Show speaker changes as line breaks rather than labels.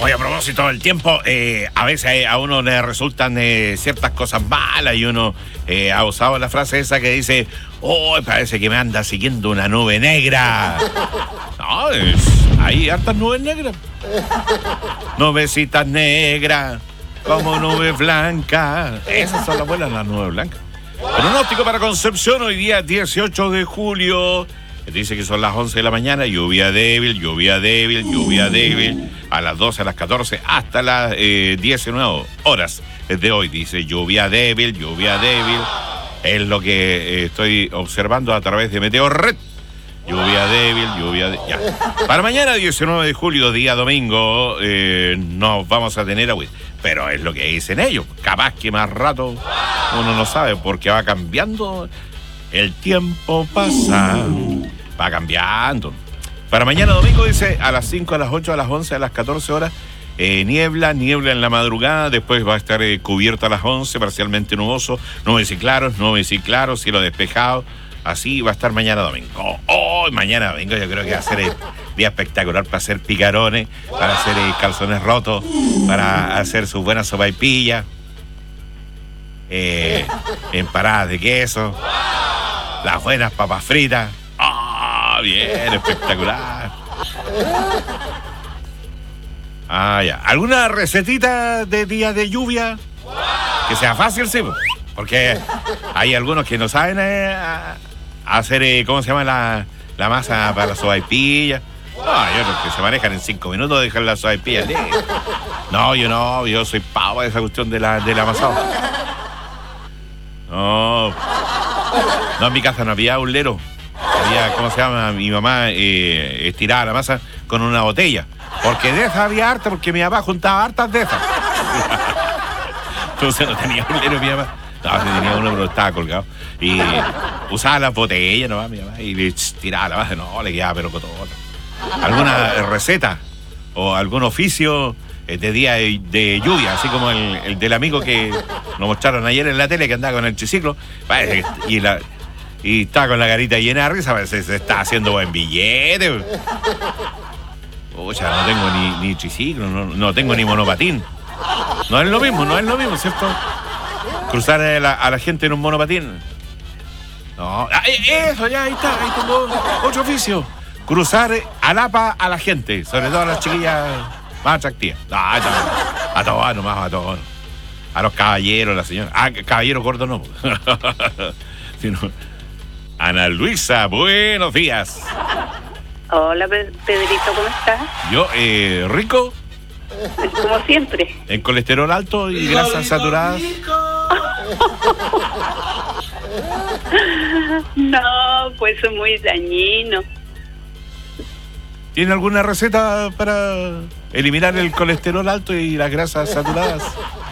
Oye, a propósito del tiempo, a veces a uno le resultan ciertas cosas malas y uno ha usado la frase esa que dice, oh, parece que me anda siguiendo una nube negra. No, hay hartas nubes negras. Nubecitas negras, como nube blanca. Esas son las buenas, las nubes blancas. Pronóstico para Concepción, hoy día 18 de julio. Dice que son las 11 de la mañana, lluvia débil, lluvia débil, lluvia débil. A las 12, a las 14, hasta las 19 horas de hoy. Dice lluvia débil, lluvia débil. Es lo que estoy observando a través de Meteorred. Lluvia débil, lluvia débil. Ya. Para mañana, 19 de julio, día domingo, no vamos a tener agua. Pero es lo que dicen ellos. Capaz que más rato uno no sabe porque va cambiando. El tiempo pasa, va cambiando. Para mañana domingo dice a las 5, a las 8, a las 11, a las 14 horas, niebla en la madrugada, después va a estar cubierto a las 11, parcialmente nuboso, nubes y claros, cielo despejado. Así va a estar mañana domingo. Mañana domingo yo creo que va a ser el día espectacular para hacer picarones, para hacer calzones rotos, para hacer sus buenas sopaipillas, empanadas de queso, las buenas papas fritas. Bien, espectacular. Ya. ¿Alguna recetita de día de lluvia? Que sea fácil, sí. Porque hay algunos que no saben hacer, ¿cómo se llama? La masa para la sopaipilla. Hay otros que se manejan en 5 minutos, dejan la sopaipilla. No, yo soy pavo de esa cuestión del amasado. No, en mi casa no había aulero. Había, ¿cómo se llama? Mi mamá estiraba la masa con una botella. Porque de esas había harta, porque mi papá juntaba hartas de esas. Entonces no tenía aulero mi papá. No, tenía uno, pero estaba colgado. Y usaba las botellas nomás, mi mamá, y le tiraba la masa. No, le quedaba pero cotota. ¿Alguna receta o algún oficio de día de lluvia? Así como el del amigo que nos mostraron ayer en la tele, que andaba con el triciclo. Y estaba con la carita llena de risa, parece que se está haciendo buen billete. No tengo ni triciclo, no tengo ni monopatín. No es lo mismo, ¿cierto? Cruzar a la gente en un monopatín. No, eso, ya, ahí tengo otro oficio. Cruzar al APA a la gente, sobre todo a las chiquillas más atractivas. A todos nomás. A los caballeros, la señora. Caballeros gordos no. Sino, Ana Luisa, buenos días.
Hola, Pedrito, ¿cómo estás?
Yo, rico.
Como siempre.
En colesterol alto y grasas saturadas.
No, pues es muy dañino.
¿Tiene alguna receta para eliminar el colesterol alto y las grasas saturadas?